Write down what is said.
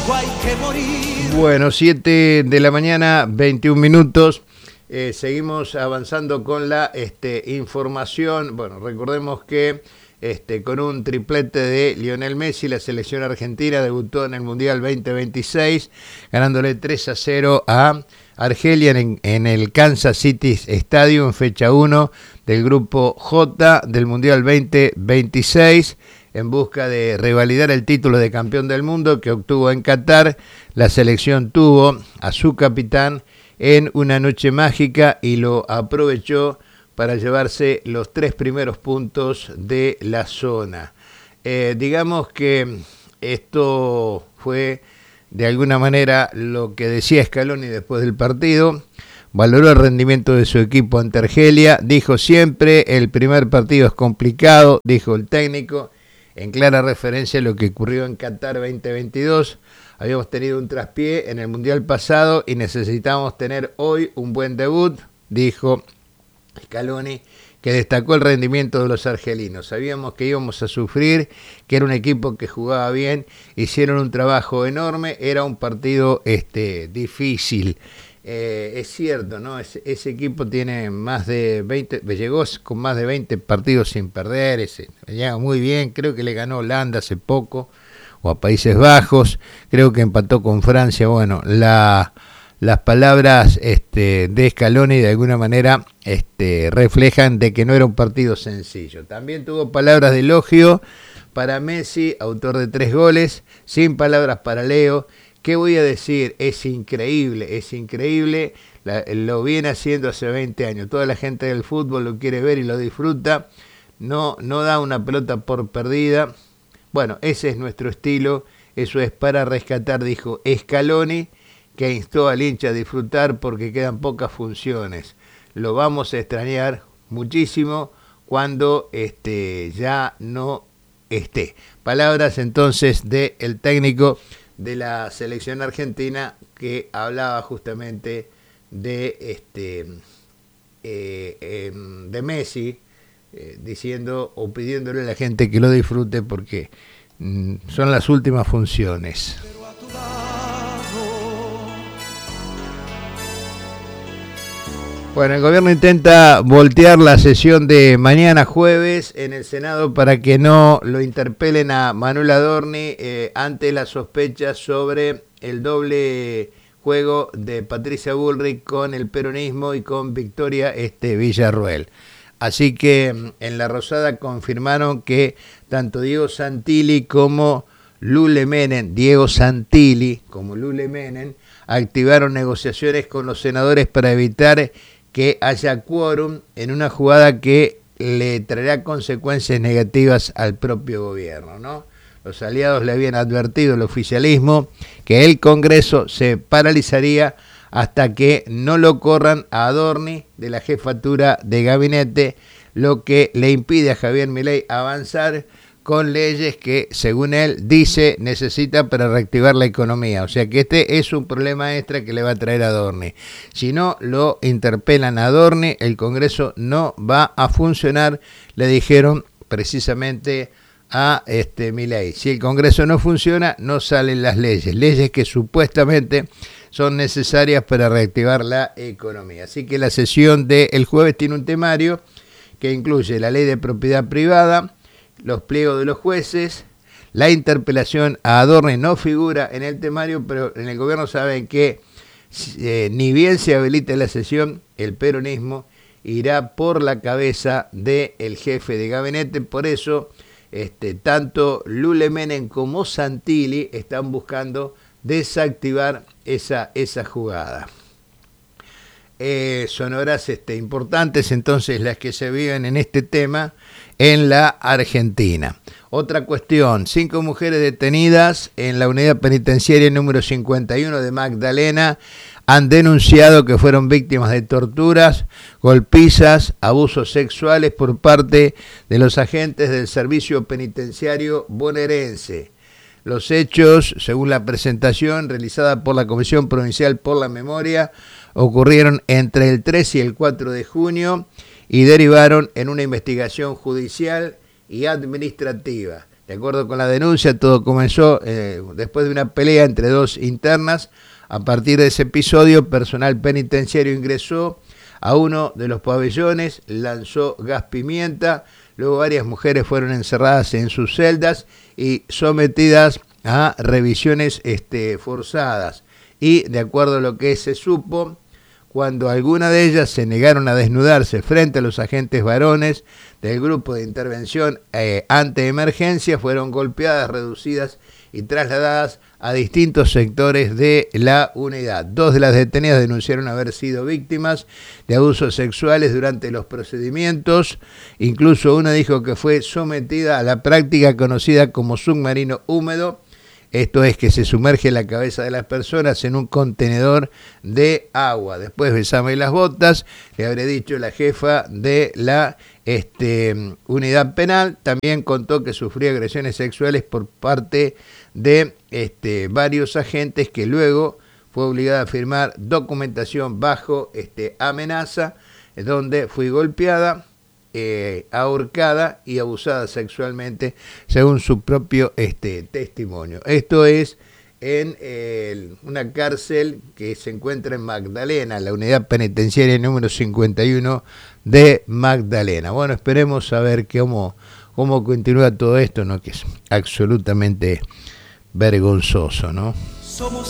algo hay que morir. Bueno, 7 de la mañana, 21 minutos. Seguimos avanzando con la información. Bueno, recordemos que con un triplete de Lionel Messi, la selección argentina debutó en el Mundial 2026, ganándole 3-0 a Argelia en el Kansas City Stadium, fecha 1 del grupo J del Mundial 2026. En busca de revalidar el título de campeón del mundo que obtuvo en Qatar, la selección tuvo a su capitán en una noche mágica y lo aprovechó para llevarse los 3 primeros puntos de la zona. Digamos que esto fue de alguna manera lo que decía Scaloni después del partido. Valoró el rendimiento de su equipo ante Argelia. Dijo siempre, el primer partido es complicado, dijo el técnico, en clara referencia a lo que ocurrió en Qatar 2022. Habíamos tenido un traspié en el Mundial pasado y necesitamos tener hoy un buen debut, dijo Scaloni, que destacó el rendimiento de los argelinos. Sabíamos que íbamos a sufrir, que era un equipo que jugaba bien, hicieron un trabajo enorme, era un partido difícil. Es cierto, ¿no? Ese equipo tiene más de 20, llegó con más de 20 partidos sin perder, llega muy bien, creo que le ganó Holanda hace poco, o a Países Bajos, creo que empató con Francia. Bueno, las palabras de Scaloni de alguna manera reflejan de que no era un partido sencillo. También tuvo palabras de elogio para Messi, autor de 3 goles, sin palabras para Leo. ¿Qué voy a decir? Es increíble, lo viene haciendo hace 20 años. Toda la gente del fútbol lo quiere ver y lo disfruta, no da una pelota por perdida. Bueno, ese es nuestro estilo, eso es para rescatar, dijo Scaloni, que instó al hincha a disfrutar porque quedan pocas funciones. Lo vamos a extrañar muchísimo cuando ya no esté. Palabras entonces del técnico de la selección argentina que hablaba justamente de Messi, diciendo o pidiéndole a la gente que lo disfrute porque son las últimas funciones. Bueno, el gobierno intenta voltear la sesión de mañana jueves en el Senado para que no lo interpelen a Manuel Adorni ante las sospechas sobre el doble juego de Patricia Bullrich con el peronismo y con Victoria Villarruel. Así que en La Rosada confirmaron que tanto Diego Santilli como Lule Menem activaron negociaciones con los senadores para evitar que haya quórum en una jugada que le traerá consecuencias negativas al propio gobierno, ¿no? Los aliados le habían advertido al oficialismo que el Congreso se paralizaría hasta que no lo corran a Adorni de la jefatura de gabinete, lo que le impide a Javier Milei avanzar con leyes que, según él, dice necesita para reactivar la economía. O sea que este es un problema extra que le va a traer a Adorni. Si no lo interpelan a Adorni, el Congreso no va a funcionar, le dijeron precisamente a Milei. Si el Congreso no funciona, no salen las leyes que supuestamente son necesarias para reactivar la economía. Así que la sesión del jueves tiene un temario que incluye la ley de propiedad privada, los pliegos de los jueces, la interpelación a Adorni no figura en el temario, pero en el gobierno saben que ni bien se habilite la sesión, el peronismo irá por la cabeza del jefe de gabinete. Por eso tanto Lule Menem como Santilli están buscando desactivar esa jugada. Son horas importantes entonces las que se viven en este tema en la Argentina. Otra cuestión, 5 mujeres detenidas en la unidad penitenciaria número 51 de Magdalena han denunciado que fueron víctimas de torturas, golpizas, abusos sexuales por parte de los agentes del servicio penitenciario bonaerense. Los hechos, según la presentación realizada por la Comisión Provincial por la Memoria, ocurrieron entre el 3 y el 4 de junio y derivaron en una investigación judicial y administrativa. De acuerdo con la denuncia, todo comenzó después de una pelea entre dos internas. A partir de ese episodio, personal penitenciario ingresó a uno de los pabellones, lanzó gas pimienta, luego varias mujeres fueron encerradas en sus celdas y sometidas a revisiones forzadas. Y de acuerdo a lo que se supo, cuando algunas de ellas se negaron a desnudarse frente a los agentes varones del grupo de intervención ante emergencia, fueron golpeadas, reducidas y trasladadas a distintos sectores de la unidad. 2 de las detenidas denunciaron haber sido víctimas de abusos sexuales durante los procedimientos. Incluso una dijo que fue sometida a la práctica conocida como submarino húmedo. Esto es que se sumerge la cabeza de las personas en un contenedor de agua. Después besame las botas, le habré dicho la jefa de la unidad penal. También contó que sufría agresiones sexuales por parte de varios agentes, que luego fue obligada a firmar documentación bajo amenaza, donde fui golpeada, ahorcada y abusada sexualmente, según su propio testimonio. Esto es en una cárcel que se encuentra en Magdalena, la unidad penitenciaria número 51 de Magdalena. Bueno, esperemos a ver cómo continúa todo esto, ¿no? Que es absolutamente vergonzoso, ¿no?